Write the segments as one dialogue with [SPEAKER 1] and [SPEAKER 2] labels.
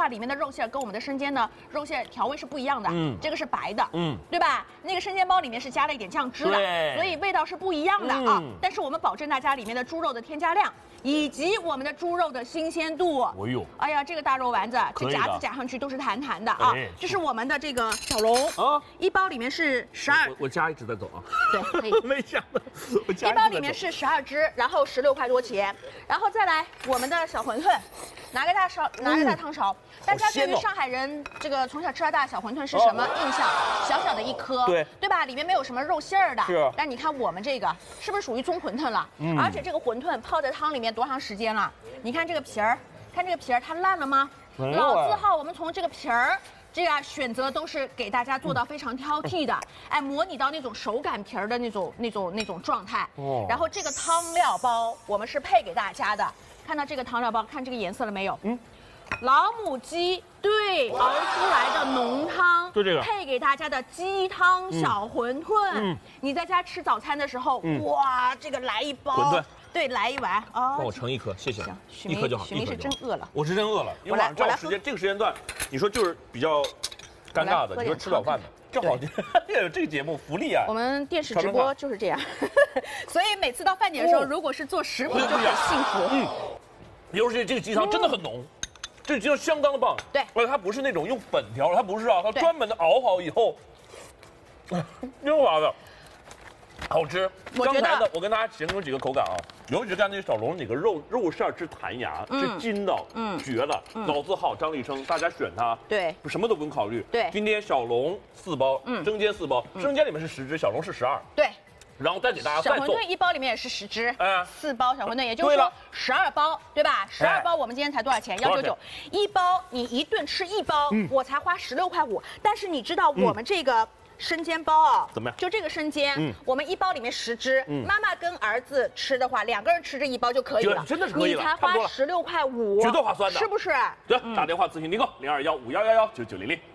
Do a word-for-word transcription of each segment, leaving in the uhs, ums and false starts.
[SPEAKER 1] 里面的肉馅跟我们的生煎呢肉馅调味是不一样的，
[SPEAKER 2] 嗯，
[SPEAKER 1] 这个是白的，
[SPEAKER 2] 嗯，
[SPEAKER 1] 对吧？那个生煎包里面是加了一点酱汁的，
[SPEAKER 2] 对，
[SPEAKER 1] 所以味道是不一样的啊。
[SPEAKER 2] 嗯、
[SPEAKER 1] 但是我们保证大家里面的猪肉的添加量。 以及我们的猪肉的新鲜度。
[SPEAKER 2] 哎呦，
[SPEAKER 1] 哎呀，这个大肉丸子，这夹子夹上去都是弹弹的啊！这是我们的这个小笼啊，一包里面是十二。
[SPEAKER 2] 我我家一直在走啊。
[SPEAKER 1] 对，可以。
[SPEAKER 2] 没想到，我家
[SPEAKER 1] 一包里面是十二只，然后十六块多钱，然后再来我们的小馄饨，拿个大勺，拿个大汤勺。大家对于上海人这个从小吃到大的小馄饨是什么印象？小小的一颗，
[SPEAKER 2] 对
[SPEAKER 1] 对吧？里面没有什么肉馅儿的。
[SPEAKER 2] 是。
[SPEAKER 1] 但你看我们这个是不是属于中馄饨了？嗯。而且这个馄饨泡在汤里面多长时间了？ 你看这个皮儿，看这个皮儿，它烂了吗？老字号，我们从这个皮儿，这样选择都是给大家做到非常挑剔的，哎，模拟到那种手擀皮儿的那种、那种、那种状态。哦。然后这个汤料包，我们是配给大家的。看到这个汤料包，看这个颜色了没有？嗯。老母鸡对熬出来的浓汤，
[SPEAKER 2] 就这个
[SPEAKER 1] 配给大家的鸡汤小馄饨。嗯。你在家吃早餐的时候，哇，这个来一包
[SPEAKER 2] 馄饨。
[SPEAKER 1] 对，来一碗哦。
[SPEAKER 2] 帮我盛一颗，谢谢。
[SPEAKER 1] 行，
[SPEAKER 2] 一颗就好。
[SPEAKER 1] 许明是真饿了，
[SPEAKER 2] 我是真饿了，因为晚上这个时间，这个时间段，你说就是比较尴尬的，你说吃早饭的，正好有这个节目福利啊。
[SPEAKER 1] 我们电视直播就是这样，所以每次到饭点的时候，如果是做食品就很幸福。嗯，
[SPEAKER 2] 尤其这个鸡汤真的很浓，这个鸡汤相当的棒。
[SPEAKER 1] 对，
[SPEAKER 2] 而且它不是那种用粉调，它不是啊，它专门的熬好以后，溜滑的。 好吃，刚才的我跟大家形容几个口感啊，尤其是刚才那小笼那个肉肉馅之弹牙，是筋道，嗯，绝了。老字号张立生，大家选它，
[SPEAKER 1] 对，
[SPEAKER 2] 什么都不用考虑。
[SPEAKER 1] 对，
[SPEAKER 2] 今天小笼四包，嗯，生煎四包，生煎里面是十只，小笼是十二，
[SPEAKER 1] 对。
[SPEAKER 2] 然后再给大家
[SPEAKER 1] 小馄饨一包里面也是十只，
[SPEAKER 2] 哎，
[SPEAKER 1] 四包小馄饨，也就是说十二包，对吧？十二包我们今天才多少钱？幺九九，一包你一顿吃一包，我才花十六块五。但是你知道我们这个。 生煎包啊，
[SPEAKER 2] 怎么样？
[SPEAKER 1] 就这个生煎，嗯，我们一包里面十只，嗯，妈妈跟儿子吃的话，两个人吃这一包就可以了，
[SPEAKER 2] 真的是可以了，
[SPEAKER 1] 你才花十六块五，
[SPEAKER 2] 绝对划算的，
[SPEAKER 1] 是不是？
[SPEAKER 2] 对，打电话咨询订购零二幺五幺幺幺九九零零。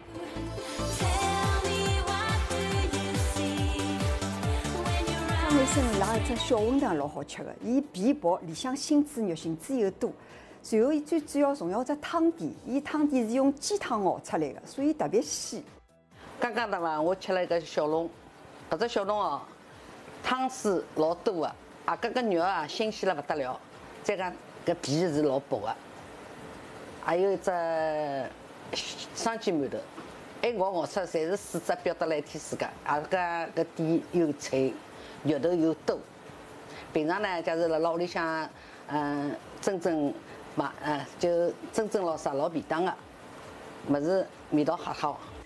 [SPEAKER 3] 张卫生伊拉一只小馄饨老好吃的，伊皮薄，里向芯子肉馅子又多，随后伊最主要重要只汤底，伊汤底是用鸡汤熬出来的，所以特别鲜。
[SPEAKER 4] 刚刚的嘛，我吃了一个小笼，搿只小笼哦，汤水老多的，啊，搿个肉啊新鲜了不得了，再讲搿皮是老薄的，还有一只生煎馒头，一熬熬出侪是水质飙得来一天世界，啊搿搿底又脆，肉头又多。平常呢，假如辣辣屋里向，嗯，蒸蒸嘛，嗯，就蒸蒸老啥老便当的，物事味道好好。